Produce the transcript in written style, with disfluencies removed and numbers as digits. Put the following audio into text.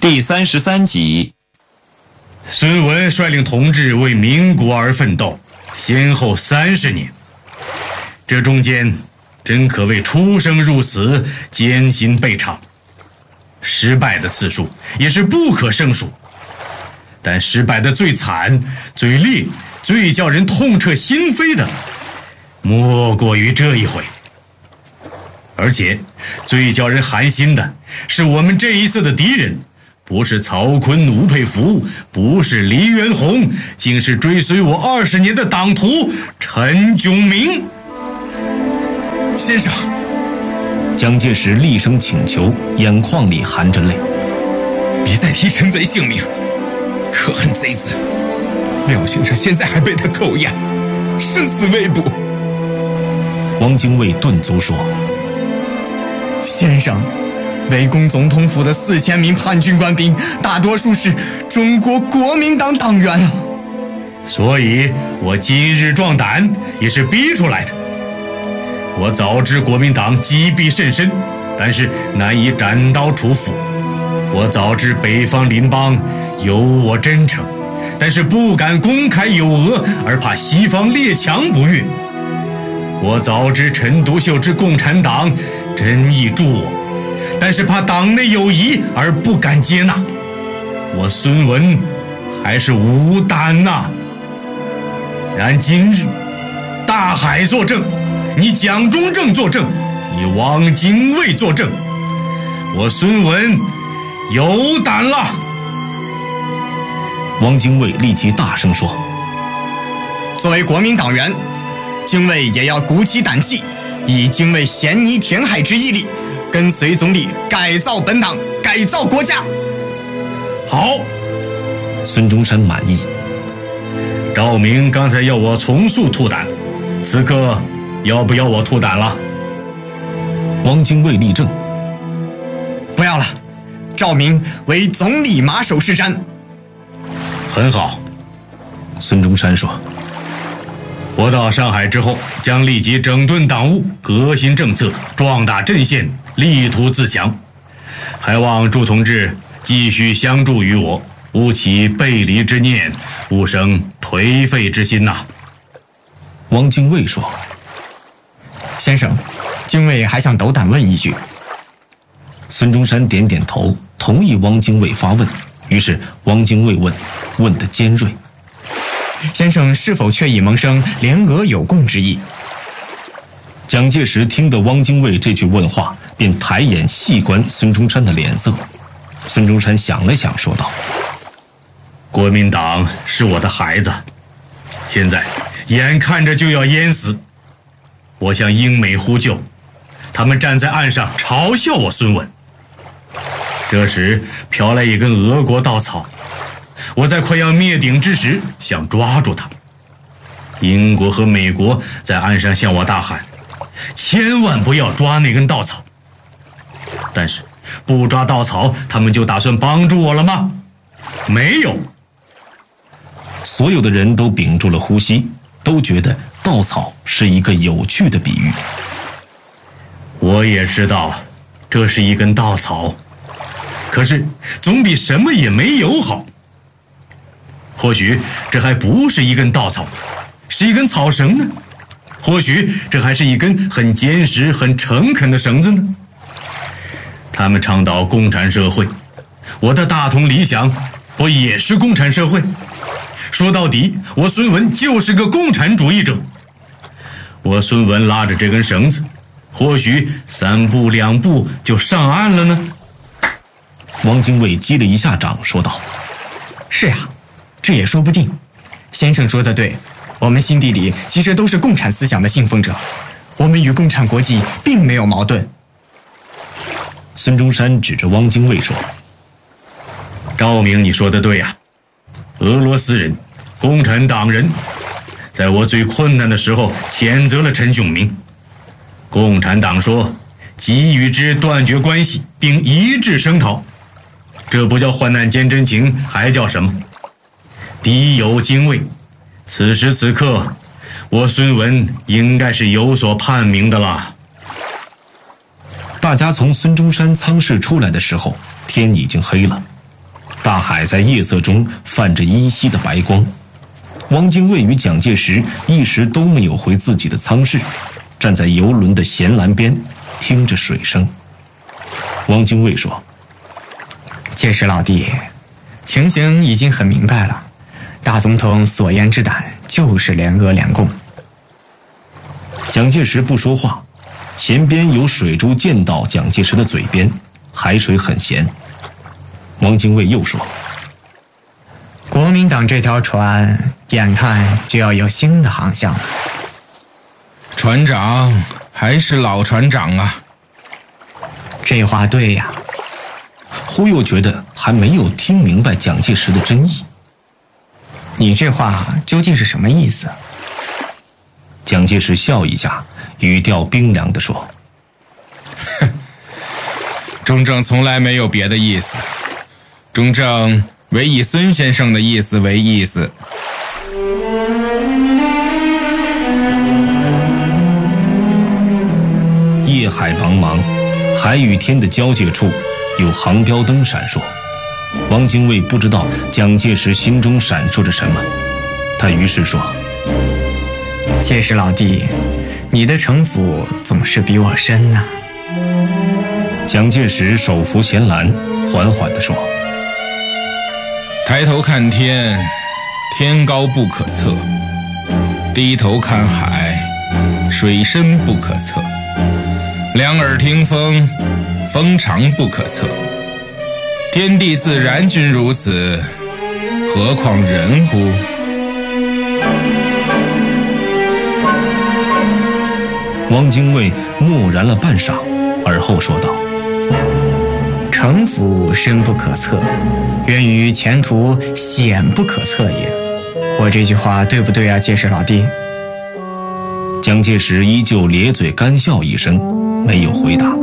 第33集。 孙文率领同志为民国而奋斗，先后30年，这中间真可谓出生入死，艰辛备尝，失败的次数也是不可胜数。但失败的最惨、最烈、最叫人痛彻心扉的，莫过于这一回。而且最叫人寒心的是，我们这一次的敌人不是曹锟、吴佩孚，不是黎元洪，竟是追随我20年的党徒陈炯明。 先生， 蒋介石厉声请求，眼眶里含着泪。 别再提陈贼性命，可恨贼子！廖先生现在还被他扣押，生死未卜。 汪精卫顿足说： 先生，围攻总统府的4000名叛军官兵，大多数是中国国民党党员啊！ 所以我今日壮胆也是逼出来的。我早知国民党积弊甚深，但是难以斩刀除斧；我早知北方邻邦有我真诚，但是不敢公开有讹，而怕西方列强不悦；我早知陈独秀之共产党真意助我，但是怕党内有疑而不敢接纳。我孙文还是无胆呐。然今日大海作证，你蒋中正作证，你汪精卫作证，我孙文有胆了。 汪精卫立即大声说： 作为国民党员，精卫也要鼓起胆气，以精卫咸泥填海之毅力，跟随总理改造本党，改造国家。 好， 孙中山满意。 赵明刚才要我从速吐胆，此刻要不要我吐胆了？ 汪精卫立正： 不要了，赵明为总理马首是瞻。 很好。 孙中山说： 我到上海之后，将立即整顿党务，革新政策，壮大阵线，力图自强。还望诸同志继续相助于我，勿起背离之念，勿生颓废之心呐。 汪精卫说： 先生，精卫还想斗胆问一句。 孙中山点点头，同意汪精卫发问。于是汪精卫问得尖锐： 先生是否确已萌生联俄有共之意？ 蒋介石听得汪精卫这句问话，便抬眼细观孙中山的脸色。孙中山想了想，说道： 国民党是我的孩子，现在眼看着就要淹死，我向英美呼救，他们站在岸上嘲笑我孙文。这时飘来一根俄国稻草，我在快要灭顶之时想抓住他。英国和美国在岸上向我大喊，千万不要抓那根稻草。但是不抓稻草，他们就打算帮助我了吗？没有。 所有的人都屏住了呼吸，都觉得稻草是一个有趣的比喻。 我也知道这是一根稻草，可是总比什么也没有好。或许这还不是一根稻草，是一根草绳呢？或许这还是一根很坚实、很诚恳的绳子呢？他们倡导共产社会，我的大同理想不也是共产社会？说到底，我孙文就是个共产主义者。我孙文拉着这根绳子，或许3步2步就上岸了呢。 汪精卫击了一下掌，说道： 是呀，这也说不定。先生说的对，我们心底里其实都是共产思想的信奉者，我们与共产国际并没有矛盾。 孙中山指着汪精卫说： 赵明，你说的对呀，俄罗斯人、共产党人在我最困难的时候谴责了陈炯明。共产党说即与之断绝关系，并一致声讨，这不叫患难见真情，还叫什么？敌有精卫。此时此刻，我孙文应该是有所判明的了。 大家从孙中山舱室出来的时候，天已经黑了。 大海在夜色中泛着依稀的白光。汪精卫与蒋介石一时都没有回自己的舱室，站在游轮的舷栏边，听着水声。汪精卫说：“ 介石老弟，情形已经很明白了，大总统所言之胆就是联俄联共。” 蒋介石不说话，舷边有水珠溅到蒋介石的嘴边，海水很咸。汪精卫又说：“ 国民党这条船眼看就要有新的航向了。” 船长还是老船长啊。 这话对呀。 忽又觉得还没有听明白蒋介石的真意。 你这话究竟是什么意思？ 蒋介石笑一下，语调冰凉地说：“ 中正从来没有别的意思，中正唯以孙先生的意思为意思。” 夜海茫茫，海与天的交界处有航标灯闪烁。汪精卫不知道蒋介石心中闪烁着什么，他于是说：“ 介石老弟，你的城府总是比我深呐。” 蒋介石手扶舷栏，缓缓地说：“ 抬头看天，天高不可测；低头看海，水深不可测；两耳听风，风长不可测。天地自然均如此，何况人乎？” 汪精卫默然了半晌，而后说道：“ 城府深不可测，源于前途险不可测也。我这句话对不对啊，介石老弟？” 蒋介石依旧咧嘴干笑一声，没有回答。